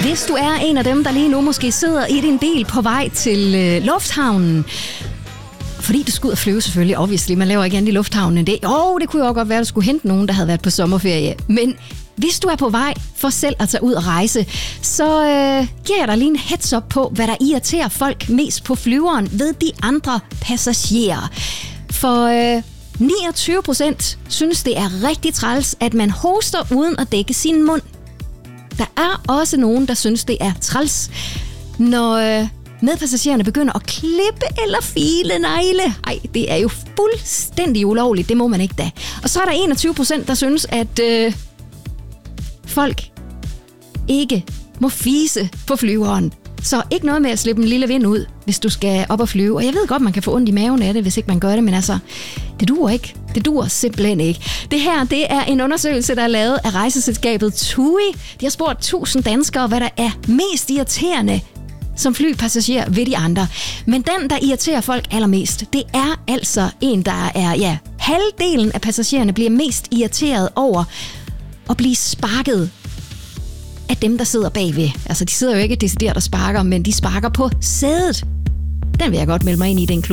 Hvis du er en af dem, der lige nu måske sidder i din bil på vej til lufthavnen, fordi du skulle ud og flyve selvfølgelig, obviously. Man laver ikke andet i lufthavnen end det. Det kunne jo også godt være, at du skulle hente nogen, der havde været på sommerferie. Men hvis du er på vej for selv at tage ud og rejse, så giver jeg dig lige en heads up på, hvad der irriterer folk mest på flyveren ved de andre passagerer. For 29% synes, det er rigtig træls, at man hoster uden at dække sin mund. Der er også nogen, der synes, det er træls, når medpassagererne begynder at klippe eller file negle. Ej, det er jo fuldstændig ulovligt. Det må man ikke da. Og så er der 21%, der synes, at folk ikke må fise på flyveren. Så ikke noget med at slippe en lille vind ud, hvis du skal op og flyve. Og jeg ved godt, man kan få ondt i maven af det, hvis ikke man gør det, men altså, det duer ikke. Det duer simpelthen ikke. Det her, det er en undersøgelse, der er lavet af rejseselskabet TUI. De har spurgt 1000 danskere, hvad der er mest irriterende som flypassager ved de andre. Men den, der irriterer folk allermest, det er altså en, der er, halvdelen af passagererne bliver mest irriteret over at blive sparket af dem, der sidder bagved. Altså, de sidder jo ikke decideret og sparker, men de sparker på sædet. Den vil jeg godt melde mig ind i, den klub.